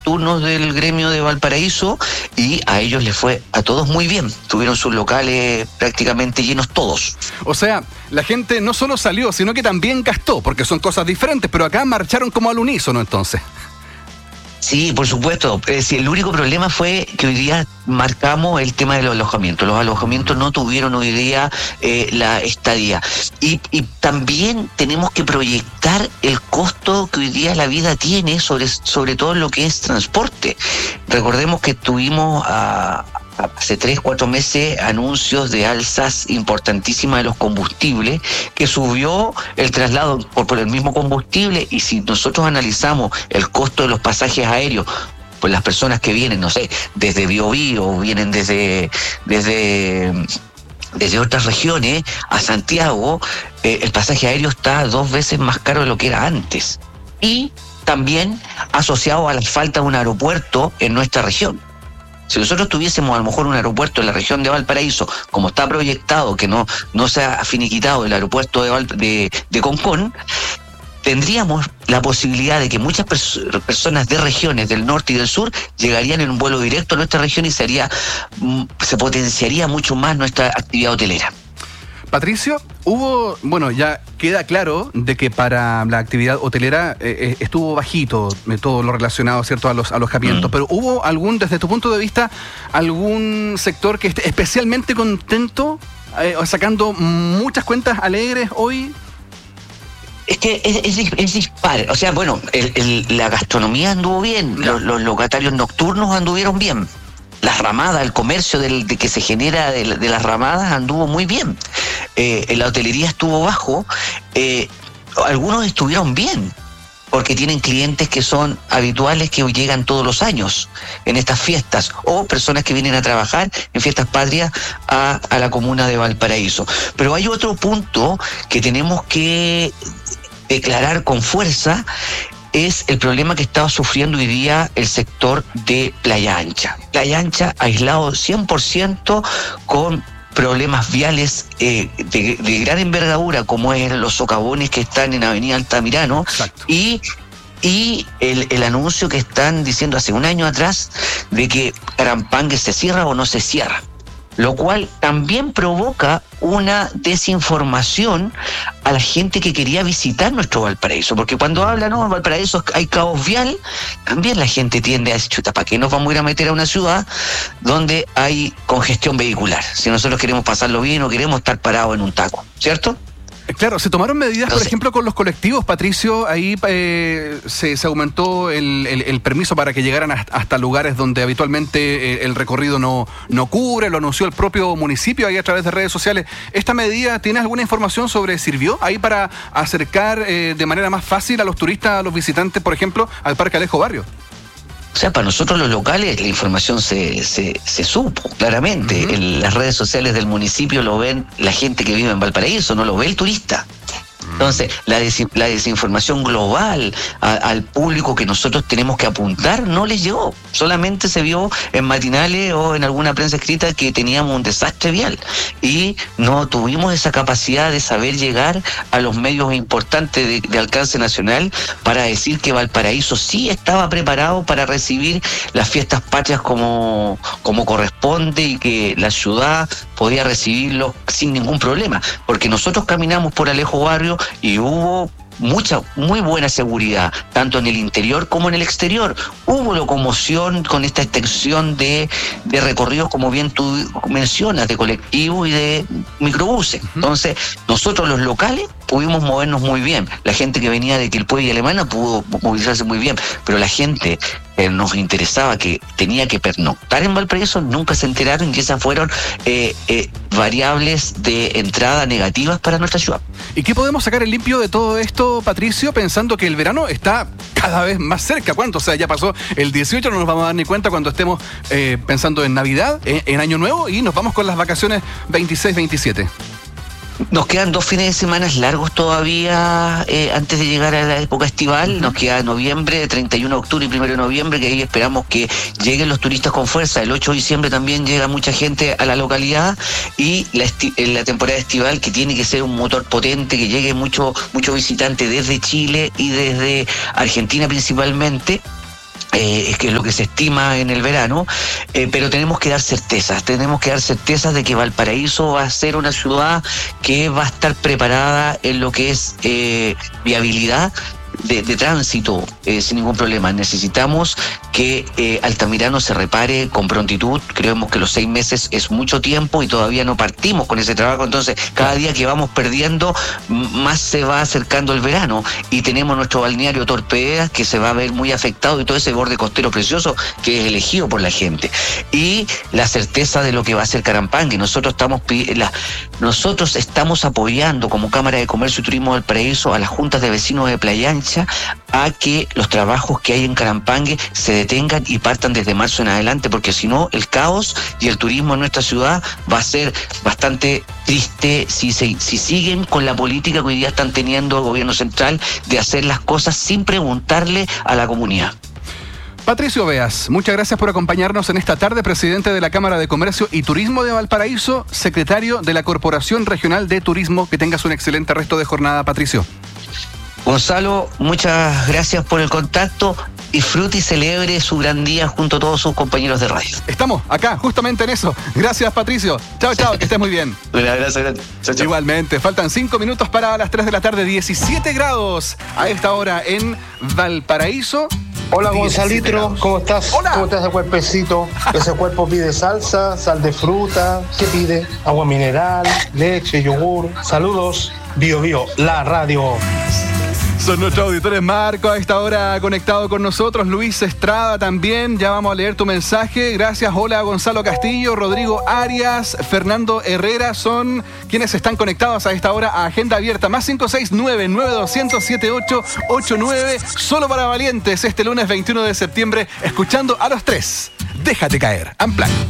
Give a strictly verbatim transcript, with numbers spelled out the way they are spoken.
turnos del gremio de Valparaíso y a ellos les fue a todos muy bien. Tuvieron sus locales prácticamente llenos todos. O sea, la gente no solo salió, sino que también gastó, porque son cosas diferentes, pero acá marcharon como al unísono entonces. Sí, por supuesto. Es decir, el único problema fue que hoy día marcamos el tema de los alojamientos. Los alojamientos no tuvieron hoy día eh, la estadía. Y, y también tenemos que proyectar el costo que hoy día la vida tiene, sobre, sobre todo lo que es transporte. Recordemos que tuvimos a... hace tres, cuatro meses anuncios de alzas importantísimas de los combustibles, que subió el traslado por, por el mismo combustible, y si nosotros analizamos el costo de los pasajes aéreos, pues las personas que vienen, no sé, desde Biobío, vienen desde, desde, desde otras regiones a Santiago, eh, el pasaje aéreo está dos veces más caro de lo que era antes. Y también asociado a la falta de un aeropuerto en nuestra región. Si nosotros tuviésemos a lo mejor un aeropuerto en la región de Valparaíso, como está proyectado, que no, no se ha finiquitado el aeropuerto de, Val, de, de Concón, tendríamos la posibilidad de que muchas pers- personas de regiones del norte y del sur llegarían en un vuelo directo a nuestra región y se haría, se potenciaría mucho más nuestra actividad hotelera. Patricio, hubo, bueno, ya queda claro de que para la actividad hotelera eh, estuvo bajito eh, todo lo relacionado, ¿cierto?, a los alojamientos, mm. pero ¿hubo algún, desde tu punto de vista, algún sector que esté especialmente contento, eh, sacando muchas cuentas alegres hoy? Es que es, es, es dispar, o sea, bueno, el, el, la gastronomía anduvo bien, no. los, los locatarios nocturnos anduvieron bien. Las ramadas, el comercio del, de que se genera de, de las ramadas anduvo muy bien. Eh, la hotelería estuvo bajo, eh, algunos estuvieron bien, porque tienen clientes que son habituales, que llegan todos los años en estas fiestas, o personas que vienen a trabajar en fiestas patrias a, a la comuna de Valparaíso. Pero hay otro punto que tenemos que declarar con fuerza, es el problema que estaba sufriendo hoy día el sector de Playa Ancha. Playa Ancha aislado cien por ciento con problemas viales eh, de, de gran envergadura, como es los socavones que están en Avenida Altamirano. Exacto. y y el, el anuncio que están diciendo hace un año atrás de que Carampangue se cierra o no se cierra, lo cual también provoca una desinformación a la gente que quería visitar nuestro Valparaíso, porque cuando hablan, no, en Valparaíso hay caos vial, también la gente tiende a decir, chuta, ¿para qué nos vamos a ir a meter a una ciudad donde hay congestión vehicular? Si nosotros queremos pasarlo bien o queremos estar parados en un taco, ¿cierto? Claro, se tomaron medidas, Entonces, por ejemplo, con los colectivos, Patricio, ahí eh, se, se aumentó el, el, el permiso para que llegaran hasta, hasta lugares donde habitualmente eh, el recorrido no, no cubre, lo anunció el propio municipio ahí a través de redes sociales. ¿Esta medida, tienes alguna información sobre, sirvió ahí para acercar eh, de manera más fácil a los turistas, a los visitantes, por ejemplo, al Parque Alejo Barrio? O sea, para nosotros los locales la información se, se, se supo claramente. Uh-huh. En las redes sociales del municipio lo ven la gente que vive en Valparaíso, no lo ve el turista. Entonces, la, des, la desinformación global a, al público que nosotros tenemos que apuntar no les llegó. Solamente se vio en matinales o en alguna prensa escrita que teníamos un desastre vial. Y no tuvimos esa capacidad de saber llegar a los medios importantes de, de alcance nacional para decir que Valparaíso sí estaba preparado para recibir las fiestas patrias como, como corresponde y que la ciudad podía recibirlo sin ningún problema. Porque nosotros caminamos por Alejo Barrio y hubo mucha, muy buena seguridad, tanto en el interior como en el exterior. Hubo locomoción con esta extensión de, de recorridos, como bien tú mencionas, de colectivos y de microbuses. Uh-huh. Entonces, nosotros los locales pudimos movernos muy bien. La gente que venía de Quilpué y Alemana pudo movilizarse muy bien, pero la gente que nos interesaba, que tenía que pernoctar en Valparaíso, nunca se enteraron, y esas fueron eh, eh, variables de entrada negativas para nuestra ciudad. ¿Y qué podemos sacar en limpio de todo esto, Patricio, pensando que el verano está cada vez más cerca? ¿Cuánto? O sea, ya pasó el dieciocho, no nos vamos a dar ni cuenta cuando estemos eh, pensando en Navidad, en, en Año Nuevo, y nos vamos con las vacaciones veintiséis veintisiete. Nos quedan dos fines de semana largos todavía eh, antes de llegar a la época estival. Uh-huh. Nos queda noviembre, treinta y uno de octubre y primero de noviembre, que ahí esperamos que lleguen los turistas con fuerza. El ocho de diciembre también llega mucha gente a la localidad, y la, esti- la temporada estival, que tiene que ser un motor potente, que llegue mucho, mucho visitante desde Chile y desde Argentina principalmente. Eh, que es lo que se estima en el verano, eh, pero tenemos que dar certezas, tenemos que dar certezas de que Valparaíso va a ser una ciudad que va a estar preparada en lo que es eh, viabilidad de, de tránsito eh, sin ningún problema. Necesitamos que eh, Altamirano se repare con prontitud. Creemos que los seis meses es mucho tiempo y todavía no partimos con ese trabajo. Entonces, cada día que vamos perdiendo, más se va acercando el verano y tenemos nuestro balneario Torpedas que se va a ver muy afectado y todo ese borde costero precioso que es elegido por la gente. Y la certeza de lo que va a ser Carampangue. Nosotros estamos, la, nosotros estamos apoyando como Cámara de Comercio y Turismo del Paraíso a las juntas de vecinos de Playa Ancha a que los trabajos que hay en Carampangue se detengan y partan desde marzo en adelante, porque si no, el caos y el turismo en nuestra ciudad va a ser bastante triste si, se, si siguen con la política que hoy día están teniendo el gobierno central de hacer las cosas sin preguntarle a la comunidad. Patricio Beas, muchas gracias por acompañarnos en esta tarde, presidente de la Cámara de Comercio y Turismo de Valparaíso, secretario de la Corporación Regional de Turismo. Que tengas un excelente resto de jornada, Patricio. Gonzalo, muchas gracias por el contacto. Disfrute y celebre su gran día junto a todos sus compañeros de radio. Estamos acá, justamente en eso. Gracias, Patricio. Chao, chao, que estés muy bien. Un abrazo grande. Chao, chao. Igualmente, faltan cinco minutos para las tres de la tarde, diecisiete grados a esta hora en Valparaíso. Hola, Gonzalitro, ¿cómo estás? Hola. ¿Cómo estás ese cuerpecito? Ese cuerpo pide salsa, sal de fruta, ¿qué pide? Agua mineral, leche, yogur. Saludos, Bio Bio, la radio. Son nuestros auditores. Marco a esta hora conectado con nosotros, Luis Estrada también, ya vamos a leer tu mensaje, gracias. Hola, Gonzalo Castillo, Rodrigo Arias, Fernando Herrera son quienes están conectados a esta hora a Agenda Abierta, más cinco seis nueve, nueve dos cero, siete ocho ocho nueve, solo para valientes este lunes veintiuno de septiembre, escuchando a los tres. Déjate caer, Unplugged.